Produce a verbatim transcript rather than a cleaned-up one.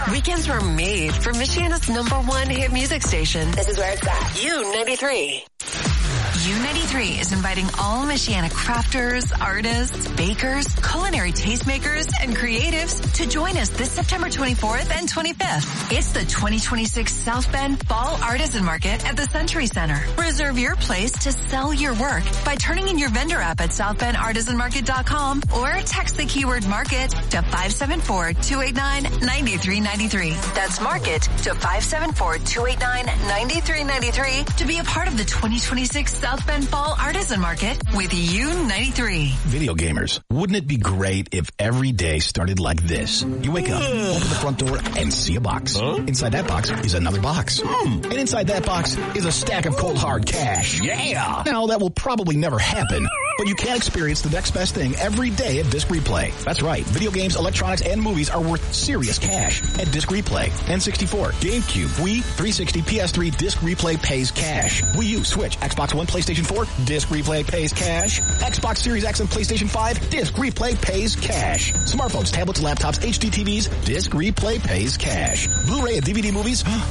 Weekends were made for Michiana's number one hit music station. This is where it's at. U ninety-three. U ninety-three is inviting all Michiana crafters, artists, bakers, culinary tastemakers, and creatives to join us this September twenty-fourth and twenty-fifth. It's the twenty twenty-six South Bend Fall Artisan Market at the Century Center. Reserve your place to sell your work by turning in your vendor app at south bend artisan market dot com or text the keyword market to five seven four, two eight nine, nine three nine three. That's market to five seven four, two eight nine, nine three nine three to be a part of the twenty twenty-six South Bend Fall Artisan Market with U ninety-three. Video gamers, wouldn't it be great if every day started like this? You wake up, open the front door, and see a box. Huh? Inside that box is another box. Mm. And inside that box is a stack of cold hard cash. Yeah! Now, that will probably never happen, but you can experience the next best thing every day at Disc Replay. That's right. Video games, electronics, and movies are worth serious cash at Disc Replay. N sixty-four, GameCube, Wii, three sixty, P S three, Disc Replay pays cash. Wii U, Switch, Xbox One, PlayStation four, Disc Replay pays cash. Xbox Series X and PlayStation five, Disc Replay pays cash. Smartphones, tablets, laptops, H D T Vs, Disc Replay pays cash. Blu-ray and D V D movies,